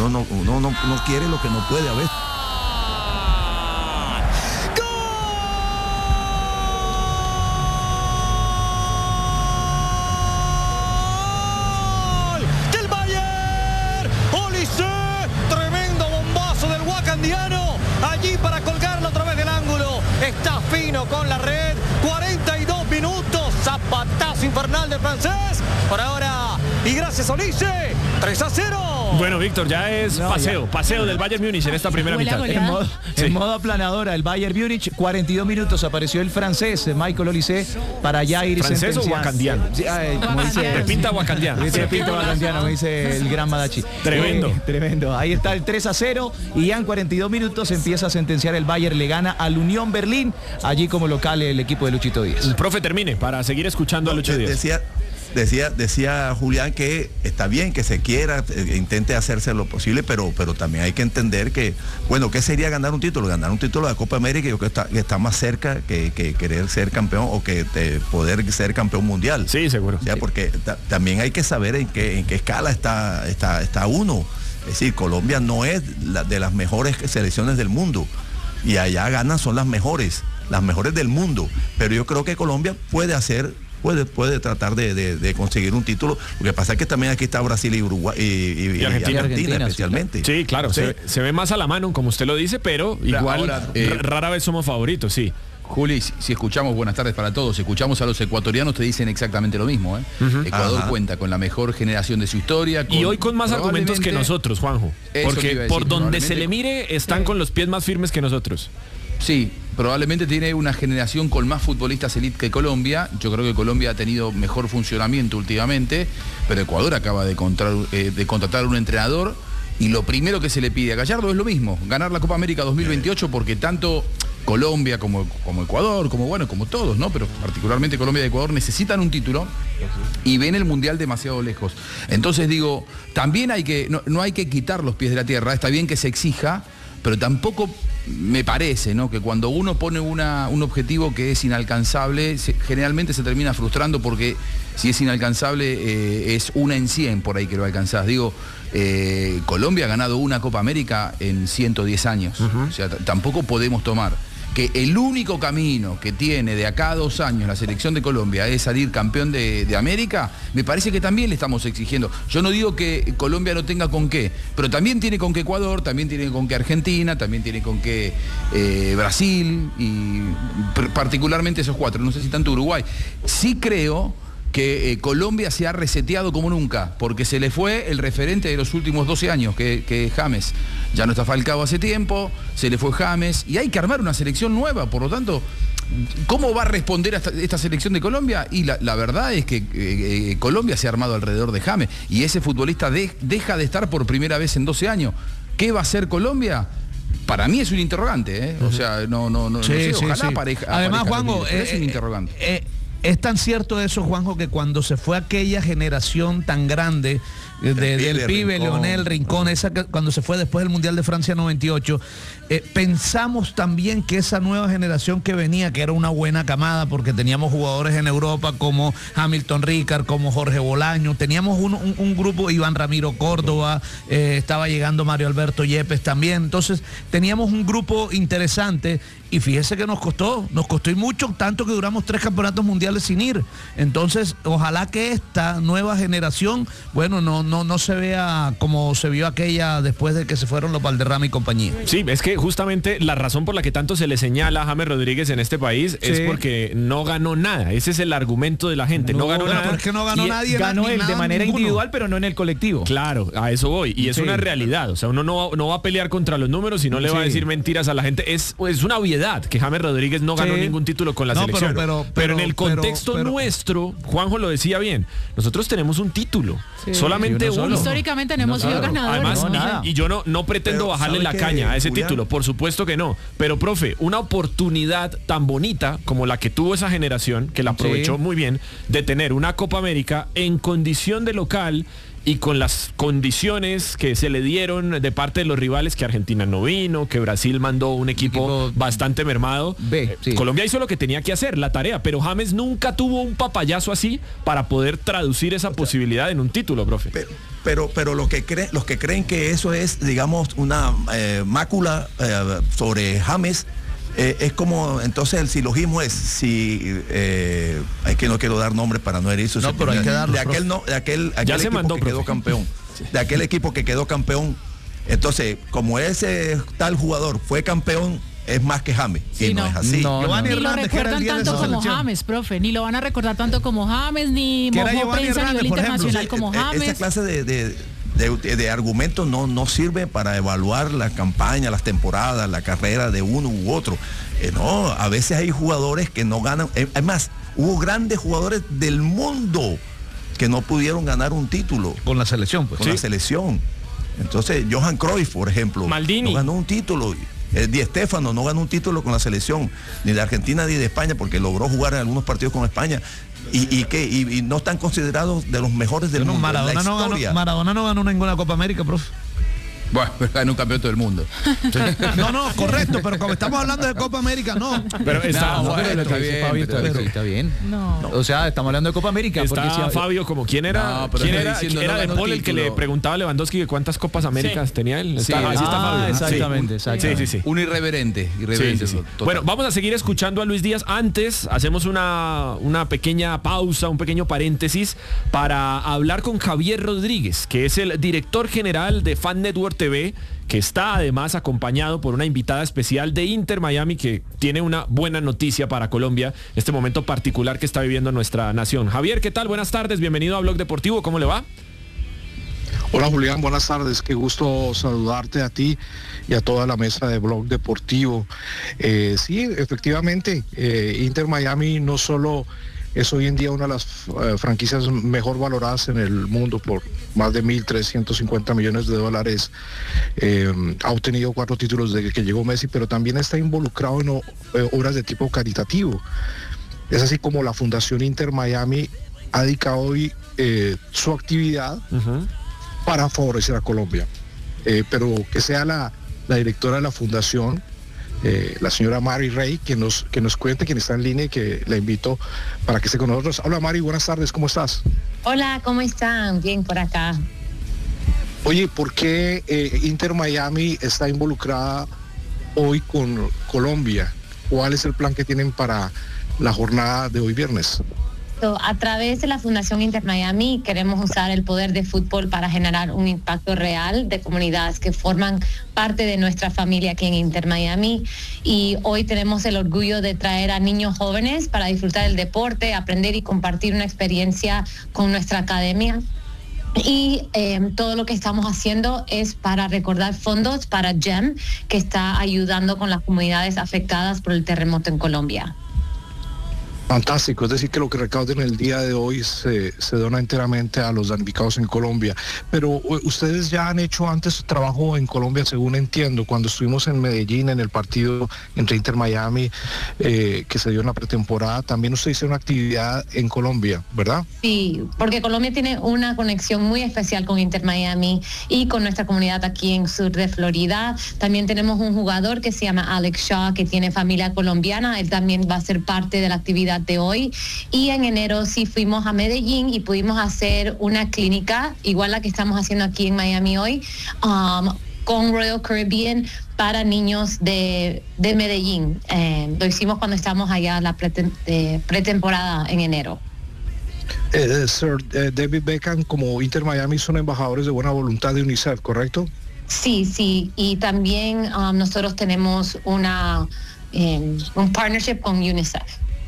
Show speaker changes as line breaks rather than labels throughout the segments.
uno no quiere lo que no puede a veces.
Allí para colgarlo a través del ángulo. Está fino con la red. 42 minutos. Zapatazo infernal del francés. Por ahora. Y gracias a Olise. 3-0.
Bueno, Víctor, ya es paseo del Bayern Múnich en esta primera mitad.
En modo aplanadora, el Bayern Múnich, 42 minutos apareció el francés Michael Olise para ya ir
¿Francés o wakandiano?
Sí, como dice,
de pinta wakandiano.
De pinta wakandiano, me dice el gran Madachi. Tremendo. Ahí está el 3-0 y ya en 42 minutos empieza a sentenciar el Bayern, le gana al Unión Berlín, allí como local el equipo de Luchito Díaz.
El profe termine para seguir escuchando a Lucho Díaz.
Decía Julián que está bien que se quiera, intente hacerse lo posible, pero también hay que entender que, bueno, ¿qué sería ganar un título? Ganar un título de la Copa América, yo creo que está más cerca que querer ser campeón o que poder ser campeón mundial.
Sí, seguro.
O sea, porque también hay que saber en qué escala está uno. Es decir, Colombia no es de las mejores selecciones del mundo y allá ganan son las mejores del mundo, pero yo creo que Colombia puede tratar de conseguir un título. Lo que pasa es que también aquí está Brasil y Uruguay y Argentina especialmente.
Sí, claro, se ve más a la mano, como usted lo dice, pero igual rara vez somos favoritos, sí.
Juli, si escuchamos, buenas tardes para todos, si escuchamos a los ecuatorianos te dicen exactamente lo mismo, ¿eh? Ecuador cuenta con la mejor generación de su historia.
Y hoy con más argumentos que nosotros, Juanjo. Porque por donde se le mire, están con los pies más firmes que nosotros.
Sí, probablemente tiene una generación con más futbolistas elite que Colombia. Yo creo que Colombia ha tenido mejor funcionamiento últimamente, pero Ecuador acaba de contratar un entrenador y lo primero que se le pide a Gallardo es lo mismo, ganar la Copa América 2028, porque tanto Colombia como Ecuador, como todos, ¿no? Pero particularmente Colombia y Ecuador necesitan un título y ven el Mundial demasiado lejos. Entonces digo, también no hay que quitar los pies de la tierra, está bien que se exija, pero tampoco me parece, ¿no?, que cuando uno pone un objetivo que es inalcanzable, generalmente se termina frustrando, porque si es inalcanzable es 1 en 100 por ahí que lo alcanzás. Digo, Colombia ha ganado una Copa América en 110 años. O sea, tampoco podemos tomar que el único camino que tiene de acá a 2 años la selección de Colombia es salir campeón de América. Me parece que también le estamos exigiendo. Yo no digo que Colombia no tenga con qué, pero también tiene con qué Ecuador, también tiene con qué Argentina, también tiene con qué Brasil, y particularmente esos 4, no sé si tanto Uruguay. Sí creo que Colombia se ha reseteado como nunca, porque se le fue el referente de los últimos 12 años, que es James. Ya no está Falcao hace tiempo, se le fue James, y hay que armar una selección nueva. Por lo tanto, ¿cómo va a responder a esta selección de Colombia? Y la verdad es que Colombia se ha armado alrededor de James, y ese futbolista deja de estar por primera vez en 12 años. ¿Qué va a hacer Colombia? Para mí es un interrogante, ¿eh? O sea, no sé, ojalá aparezca.
Además, Juanjo,
es un interrogante.
Es tan cierto eso, Juanjo, que cuando se fue aquella generación tan grande del pibe Leonel Rincón, cuando se fue después del Mundial de Francia 98, pensamos también que esa nueva generación que venía, que era una buena camada, porque teníamos jugadores en Europa como Hamilton Ricard, como Jorge Bolaño, teníamos un grupo, Iván Ramiro Córdoba, estaba llegando Mario Alberto Yepes también, entonces teníamos un grupo interesante. Y fíjese que nos costó y mucho, tanto que duramos 3 campeonatos mundiales sin ir. Entonces, ojalá que esta nueva generación, bueno, no se vea como se vio aquella después de que se fueron los Valderrama y compañía.
Sí, es que justamente la razón por la que tanto se le señala a James Rodríguez en este país es porque no ganó nada. Ese es el argumento de la gente. No ganó nada.
Pero es que no ganó nadie.
Ganó él de manera individual, pero no en el colectivo.
Claro, a eso voy. Y es una realidad. O sea, uno no va a pelear contra los números y no le va a decir mentiras a la gente. Es una obviedad que James Rodríguez no ganó ningún título con la selección. Pero en el contexto nuestro, Juanjo lo decía bien, nosotros tenemos un título, solamente uno.
Históricamente no hemos sido ganadores.
Además, y yo no pretendo bajarle la caña a ese título, por supuesto que no. Pero, profe, una oportunidad tan bonita como la que tuvo esa generación, que la aprovechó muy bien, de tener una Copa América en condición de local, y con las condiciones que se le dieron de parte de los rivales, que Argentina no vino, que Brasil mandó un equipo bastante mermado, Colombia hizo lo que tenía que hacer, la tarea, pero James nunca tuvo un papayazo así para poder traducir esa posibilidad en un título, profe.
Pero los que creen que eso es, digamos, una mácula sobre James, es como, entonces el silogismo es, si es que no quiero dar nombres para no herir sus
pero hay que darlo,
de aquel
ya se
equipo
mandó,
que quedó campeón, de aquel equipo que quedó campeón. Entonces, como ese tal jugador fue campeón, es más que James.
Sí,
y no es así.
Ni lo recuerdan tanto como James, profe. Ni lo van a recordar tanto como James, ni mojó prensa a nivel internacional como James.
Esa clase de argumentos no sirve para evaluar la campaña, las temporadas, la carrera de uno u otro. No, a veces hay jugadores que no ganan. Además, hubo grandes jugadores del mundo que no pudieron ganar un título.
Con la selección, pues.
Con la selección. Entonces, Johan Cruyff, por ejemplo,
Maldini
no ganó un título. Di Stéfano no ganó un título con la selección, ni de Argentina ni de España, porque logró jugar en algunos partidos con España. Y no están considerados de los mejores del mundo.
Maradona no ganó ninguna Copa América, profe.
Bueno, ganó un campeonato del mundo.
No, correcto, pero como estamos hablando de Copa América, no.
Pero está,
está bien.
No.
O sea, estamos hablando de Copa América.
Está porque Fabio, como quién era, era de Paul el que le preguntaba a Lewandowski que cuántas Copas Américas tenía él.
Sí,
así está Fabio.
Exactamente.
Sí.
Un irreverente.
Sí. Bueno, vamos a seguir escuchando a Luis Díaz. Antes hacemos una pequeña pausa, un pequeño paréntesis para hablar con Javier Rodríguez, que es el director general de Fan Network TV, que está además acompañado por una invitada especial de Inter Miami, que tiene una buena noticia para Colombia, este momento particular que está viviendo nuestra nación. Javier, ¿qué tal? Buenas tardes, bienvenido a Blog Deportivo, ¿cómo le va?
Hola Julián, buenas tardes, qué gusto saludarte a ti y a toda la mesa de Blog Deportivo. Sí, efectivamente, Inter Miami no solo es hoy en día una de las franquicias mejor valoradas en el mundo por más de 1.350 millones de dólares. Ha obtenido 4 títulos desde que llegó Messi, pero también está involucrado en obras de tipo caritativo. Es así como la Fundación Inter Miami ha dedicado hoy su actividad para favorecer a Colombia. Pero que sea la directora de la fundación, la señora Mari Rey, que nos cuente, quien está en línea y que la invito para que esté con nosotros. Hola Mari, buenas tardes, ¿cómo estás?
Hola, ¿cómo están? Bien por acá.
Oye, ¿por qué Inter Miami está involucrada hoy con Colombia? ¿Cuál es el plan que tienen para la jornada de hoy viernes?
A través de la Fundación Inter Miami queremos usar el poder de fútbol para generar un impacto real de comunidades que forman parte de nuestra familia aquí en Inter Miami, y hoy tenemos el orgullo de traer a niños jóvenes para disfrutar del deporte, aprender y compartir una experiencia con nuestra academia. Y todo lo que estamos haciendo es para recordar fondos para GEM, que está ayudando con las comunidades afectadas por el terremoto en Colombia.
Fantástico, es decir que lo que recauden el día de hoy se dona enteramente a los damnificados en Colombia. Pero ustedes ya han hecho antes trabajo en Colombia, según entiendo, cuando estuvimos en Medellín en el partido entre Inter Miami que se dio en la pretemporada, también ustedes hicieron una actividad en Colombia, ¿verdad?
Sí, porque Colombia tiene una conexión muy especial con Inter Miami y con nuestra comunidad aquí en sur de Florida. También tenemos un jugador que se llama Alex Shaw, que tiene familia colombiana, él también va a ser parte de la actividad de hoy. Y en enero sí fuimos a Medellín y pudimos hacer una clínica igual la que estamos haciendo aquí en Miami hoy, con Royal Caribbean para niños de Medellín. Lo hicimos cuando estábamos allá la pretemporada en enero.
Sir David Beckham, como Inter Miami, son embajadores de buena voluntad de UNICEF, ¿correcto?
Sí, y también nosotros tenemos un partnership con UNICEF.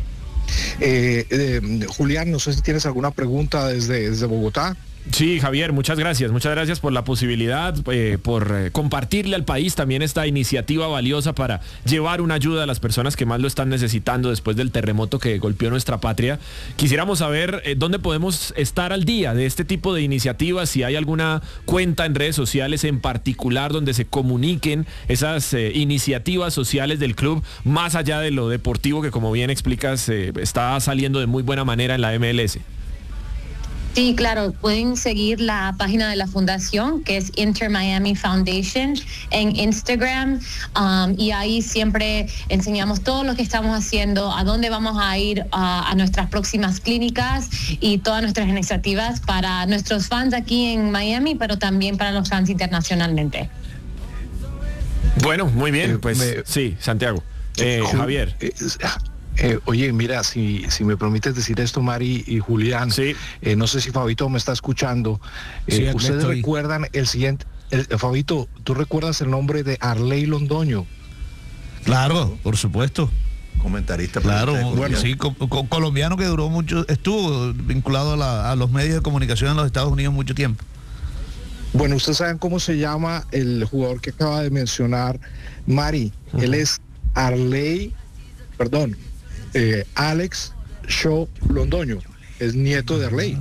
Julián, no sé si tienes alguna pregunta desde Bogotá.
Sí, Javier, muchas gracias por la posibilidad, por compartirle al país también esta iniciativa valiosa para llevar una ayuda a las personas que más lo están necesitando después del terremoto que golpeó nuestra patria. Quisiéramos saber dónde podemos estar al día de este tipo de iniciativas, si hay alguna cuenta en redes sociales en particular donde se comuniquen esas iniciativas sociales del club, más allá de lo deportivo que, como bien explicas, está saliendo de muy buena manera en la MLS.
Sí, claro, pueden seguir la página de la fundación, que es Inter Miami Foundation, en Instagram, y ahí siempre enseñamos todo lo que estamos haciendo, a dónde vamos a ir a nuestras próximas clínicas y todas nuestras iniciativas para nuestros fans aquí en Miami, pero también para los fans internacionalmente.
Bueno, muy bien, pues sí, Santiago. Javier.
Oye, mira, si me permites decir esto, Mari y Julián,
sí.
No sé si Fabito me está escuchando.
Sí,
ustedes recuerdan el siguiente, Fabito, ¿tú recuerdas el nombre de Arley Londoño?
Claro, por supuesto.
Comentarista.
Claro, bueno, sí, colombiano que duró mucho, estuvo vinculado a los medios de comunicación en los Estados Unidos mucho tiempo.
Bueno, ustedes saben cómo se llama el jugador que acaba de mencionar Mari. Él es Alex Shaw Londoño, es nieto de Arley.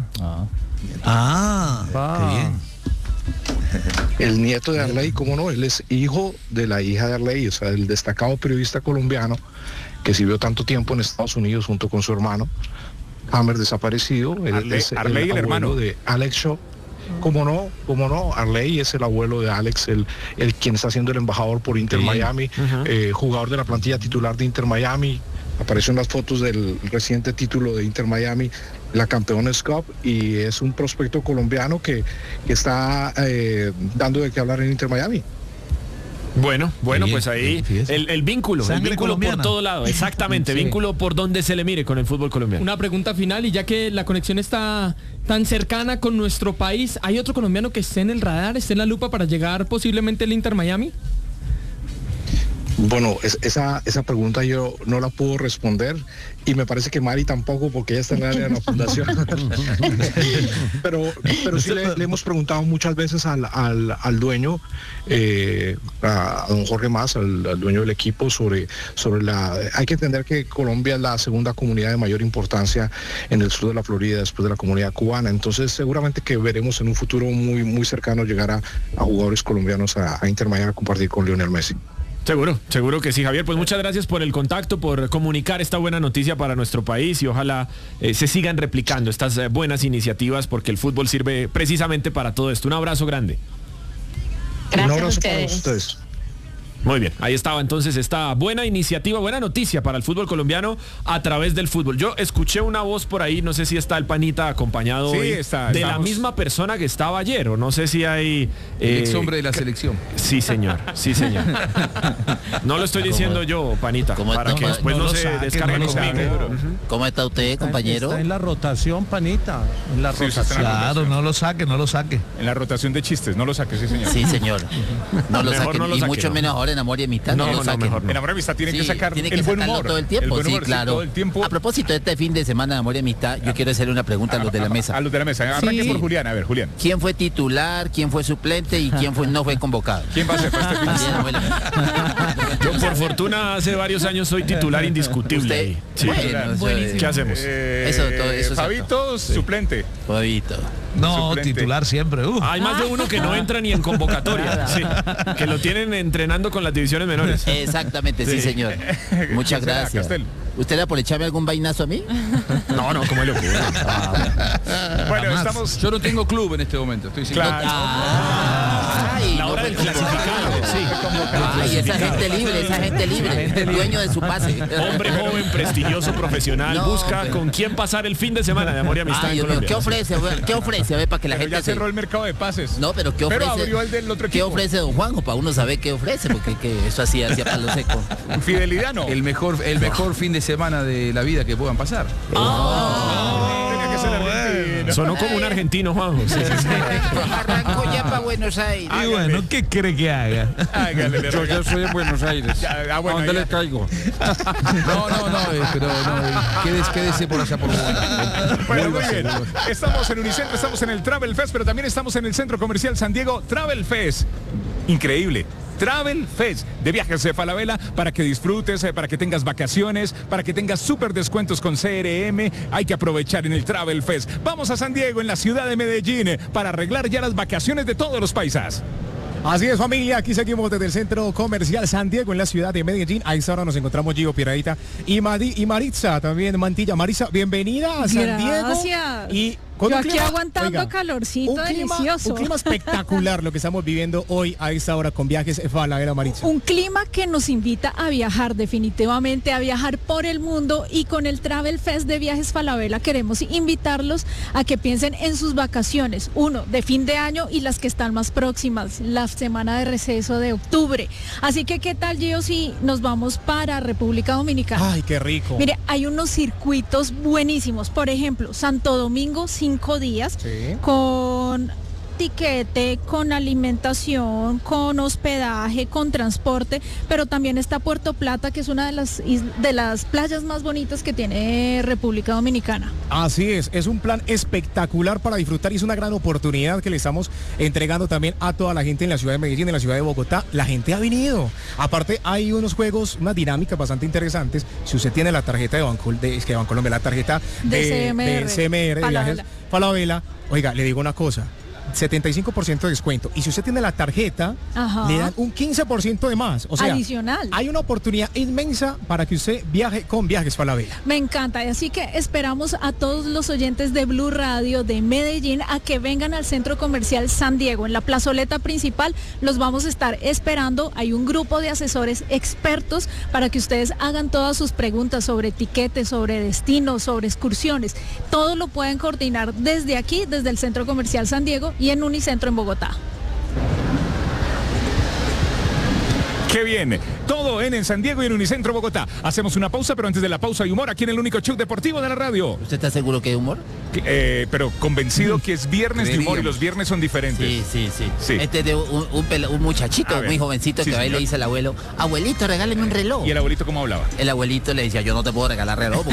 Qué bien.
El nieto de Arley, cómo no, él es hijo de la hija de Arley, o sea, el destacado periodista colombiano que sirvió tanto tiempo en Estados Unidos junto con su hermano, James desaparecido.
Arley, el hermano
de Alex Shaw. ¿Cómo no? Arley es el abuelo de Alex, el quien está siendo el embajador por Inter Miami, jugador de la plantilla titular de Inter Miami. Apareció en las fotos del reciente título de Inter Miami, la Campeones Cup, y es un prospecto colombiano que está dando de qué hablar en Inter Miami.
Bueno,
Bien,
pues ahí el vínculo por todo lado, exactamente, sí. Vínculo por donde se le mire con el fútbol colombiano.
Una pregunta final, y ya que la conexión está tan cercana con nuestro país, ¿hay otro colombiano que esté en el radar, esté en la lupa para llegar posiblemente al Inter Miami?
Bueno, esa pregunta yo no la puedo responder, y me parece que Mari tampoco, porque ella está en el área de la fundación. pero sí le hemos preguntado muchas veces al dueño, a don Jorge Mas, al dueño del equipo, sobre hay que entender que Colombia es la segunda comunidad de mayor importancia en el sur de la Florida después de la comunidad cubana. Entonces seguramente que veremos en un futuro muy, muy cercano llegar a jugadores colombianos a Inter Miami a compartir con Lionel Messi.
Seguro que sí, Javier. Pues muchas gracias por el contacto, por comunicar esta buena noticia para nuestro país, y ojalá se sigan replicando estas buenas iniciativas, porque el fútbol sirve precisamente para todo esto. Un abrazo grande.
Gracias.
Un abrazo para ustedes.
Muy bien, ahí estaba entonces esta buena iniciativa, buena noticia para el fútbol colombiano a través del fútbol. Yo escuché una voz por ahí, no sé si está el Panita acompañado hoy, de la misma persona que estaba ayer, o no sé si hay...
el ex hombre de la selección.
Sí, señor. No lo estoy diciendo yo, Panita, para que después no se descarguen conmigo.
¿Cómo está usted, compañero?
Está en la rotación, Panita. En la rotación.
Claro, no lo saque.
En la rotación de chistes, no lo saque, sí, señor.
Sí, señor. No lo
Mejor
saque,
no lo
y
saque,
mucho
no.
menos ahora en Amor y Amistad.
No,
En
mejor no.
Amor y Amistad tiene que sacar
tiene que
el buen
sacarlo
humor.
todo el tiempo,
buen humor,
claro.
todo el tiempo.
A propósito de este fin de semana de Amor y Amistad, yo quiero hacerle una pregunta a los de la mesa.
A los de la mesa. Arranque por Julián. A ver, Julián.
¿Quién fue titular, quién fue suplente y quién no fue convocado?
¿Quién va a ser para este fin de semana?
Yo por fortuna hace varios años soy titular indiscutible. Sí.
Bueno,
¿Qué hacemos?
Eso
Fabito, suplente.
Fabito.
No,
Suplente.
titular siempre.
Hay más de uno que no entra ni en convocatoria, sí, que lo tienen entrenando con las divisiones menores.
Exactamente, sí, señor. Muchas gracias.
Castel.
¿Usted era por echarme algún vainazo a mí?
No, ¿cómo le ocurre?
Bueno, estamos... Yo no tengo club en este momento, estoy sin
Claro.
Ay,
La hora del clasificado, sí.
Ay, esa gente libre, dueño de su pase.
Hombre joven, prestigioso, profesional, busca con quién pasar el fin de semana de Amor y Amistad en Colombia.
¿Qué ofrece? A ver, para que la gente
ya cerró el mercado de pases.
No, pero ¿qué ofrece?
Pero abrió el del otro equipo.
¿Qué ofrece don Juanjo? Para uno saber qué ofrece, porque eso hacía palo seco.
Fidelidad no. El mejor fin de semana de la vida que puedan pasar. Tenía que ser argentino.
Sonó como un argentino, Juanjo. Sí.
Arranco ya para Buenos Aires.
Y bueno, ¿qué cree que haga?
Hágale,
Yo soy de Buenos Aires.
Bueno,
¿a dónde le caigo?
Pero quédese por allá por Bueno, muy bien. Estamos en Unicentro, estamos en el Travel Fest, pero también estamos en el Centro Comercial San Diego Travel Fest. Increíble. Travel Fest, de viajes de Falabella, para que disfrutes, para que tengas vacaciones, para que tengas súper descuentos con CRM. Hay que aprovechar en el Travel Fest. Vamos a San Diego, en la ciudad de Medellín, para arreglar ya las vacaciones de todos los paisas.
Así es, familia, aquí seguimos desde el Centro Comercial San Diego en la ciudad de Medellín. A esta hora nos encontramos Gio Piradita y Maritza, también Mantilla. Maritza, bienvenida a San Diego.
Gracias.
Y
Yo aquí aguantando calorcito delicioso.
Un clima espectacular lo que estamos viviendo hoy a esta hora con Viajes Falabella, Maritza.
Un clima que nos invita a viajar, definitivamente a viajar por el mundo, y con el Travel Fest de Viajes Falabella queremos invitarlos a que piensen en sus vacaciones, de fin de año y las que están más próximas, la semana de receso de octubre. Así que, ¿qué tal, Gio, si nos vamos para República Dominicana?
Ay, qué rico.
Mire, hay unos circuitos buenísimos. Por ejemplo, Santo Domingo, 5 días, sí, con tiquete, con alimentación, con hospedaje, con transporte, pero también está Puerto Plata, que es una de las playas más bonitas que tiene República Dominicana.
Así es un plan espectacular para disfrutar y es una gran oportunidad que le estamos entregando también a toda la gente en la ciudad de Medellín, en la ciudad de Bogotá. La gente ha venido. Aparte hay unos juegos, unas dinámicas bastante interesantes. Si usted tiene la tarjeta de Bancolombia, la tarjeta de CMR, de Viajes Falabella, oiga, le digo una cosa. 75% de descuento. Y si usted tiene la tarjeta, le dan un 15% de más. O sea,
adicional.
Hay una oportunidad inmensa para que usted viaje con Viajes Falabella.
Me encanta. Y así que esperamos a todos los oyentes de Blue Radio de Medellín a que vengan al Centro Comercial San Diego. En la plazoleta principal los vamos a estar esperando. Hay un grupo de asesores expertos para que ustedes hagan todas sus preguntas sobre etiquetes, sobre destinos, sobre excursiones. Todo lo pueden coordinar desde aquí, desde el Centro Comercial San Diego y en Unicentro en Bogotá.
¡Qué bien! Todo en San Diego y en Unicentro Bogotá. Hacemos una pausa, pero antes de la pausa hay humor aquí en el único show deportivo de la radio.
¿Usted está seguro que hay humor?
Pero convencido que es viernes de humor y los viernes son diferentes.
Sí. Este es de un muchachito muy jovencito que va y le dice al abuelo: abuelito, regáleme un reloj.
¿Y el abuelito cómo hablaba?
El abuelito le decía: yo no te puedo regalar reloj.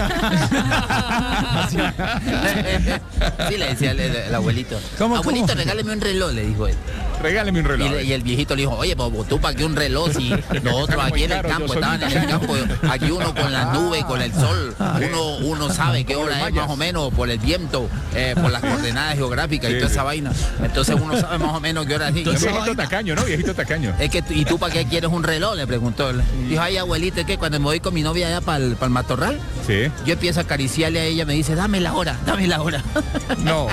Sí, le decía el abuelito. Abuelito, regáleme un reloj, le dijo él.
Regáleme un reloj.
Y el viejito le dijo: oye, pues tú para qué un reloj si nosotros aquí en el campo, estaban en el campo, aquí uno con las nubes, con el sol, uno sabe qué hora es más o menos por el viento, por las coordenadas geográficas y toda esa vaina. Entonces uno sabe más o menos qué hora es.
Viejito tacaño, ¿no? Viejito tacaño.
Es que, ¿y tú para qué quieres un reloj? Le preguntó él. Dijo: ay, abuelita, es que cuando me voy con mi novia allá para el matorral, yo empiezo a acariciarle a ella, me dice: dame la hora.
No.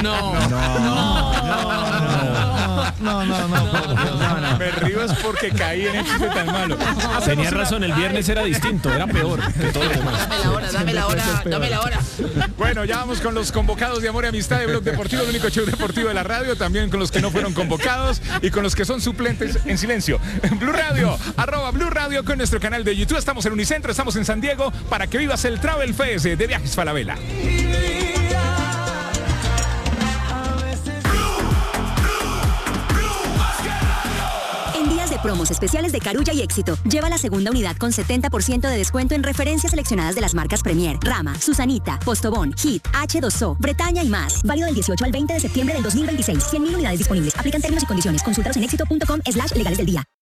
Me río es porque caí en este tan malo.
Tenía razón, el viernes era distinto, era peor que todo lo demás.
Dame la hora.
Bueno, ya vamos con los convocados de Amor y Amistad de Blog Deportivo, el único show deportivo de la radio, también con los que no fueron convocados y con los que son suplentes en silencio. Blue Radio, @Blue Radio con nuestro canal de YouTube. Estamos en Unicentro, estamos en San Diego para que vivas el Travel Fest de Viajes Falabella.
De promos especiales de Carulla y Éxito. Lleva la segunda unidad con 70% de descuento en referencias seleccionadas de las marcas Premier, Rama, Susanita, Postobón, Hit, H2O, Bretaña y más. Válido del 18 al 20 de septiembre del 2026. 100.000 unidades disponibles. Aplican términos y condiciones. Consúltalos en éxito.com/legales del día.